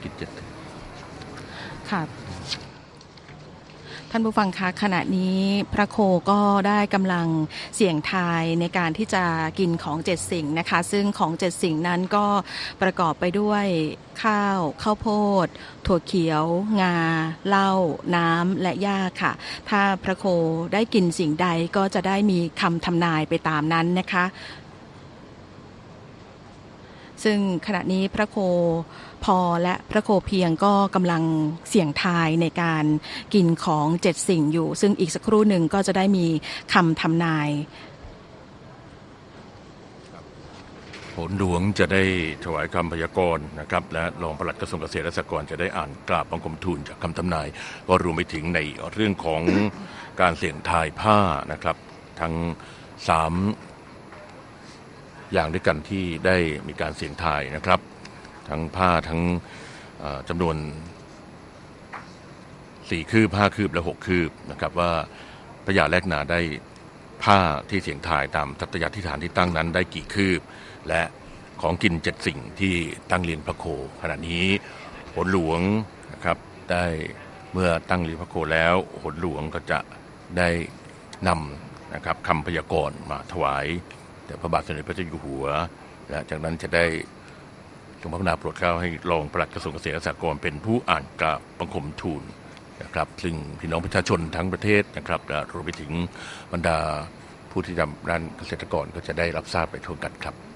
กิจเจ็ดค่ะท่านผู้ฟังคะขณะนี้พระโคก็ได้กำลังเสี่ยงทายในการที่จะกินของเจ็ดสิ่งนะคะซึ่งของเจ็ดสิ่งนั้นก็ประกอบไปด้วยข้าวโพดถั่วเขียวงาเหล้าน้ำและหญ้าค่ะถ้าพระโคได้กินสิ่งใดก็จะได้มีคำทำนายไปตามนั้นนะคะซึ่งขณะนี้พระโคพอและพระโคเพียงก็กำลังเสี่ยงทายในการกินของเจ็ดสิ่งอยู่ซึ่งอีกสักครู่หนึ่งก็จะได้มีคำทำนายโหนหลวงจะได้ถวายคำพยากรณ์นะครับและรองปลัดกระทรวงเกษตรและสหกรณ์จะได้อ่านกราบบังคมทูลจากคำทำนายก็รวมไปถึงในเรื่องของการเสี่ยงทายผ้านะครับทั้ง3อย่างด้วยกันที่ได้มีการเสี่ยงทายนะครับทั้งผ้าทั้งจำนวน4คืบ5คืบและ6คืบนะครับว่าพระยาแลกนาได้ผ้าที่เสี่ยงทายตามสัตยาธิฐานที่ตั้งนั้นได้กี่คืบและของกิน7สิ่งที่ตั้งเรียงพระโคขณะนี้โหนหลวงนะครับได้เมื่อตั้งเรียงพระโคแล้วโหนหลวงก็จะได้นำนะครับคำพยากรณ์มาถวายแด่พระบาทสมเด็จพระเจ้าอยู่หัวและจากนั้นจะได้ทรงพระกรุณาโปรดเกล้าให้รองปลัดกระทรวงเกษตรและสหกรณ์เป็นผู้อ่านกราบบังคมทูลนะครับซึ่งพี่น้องประชาชนทั้งประเทศนะครับและรวมไปถึงบรรดาผู้ที่ทำด้านเกษตรกรก็จะได้รับทราบไปทั่วกันครับ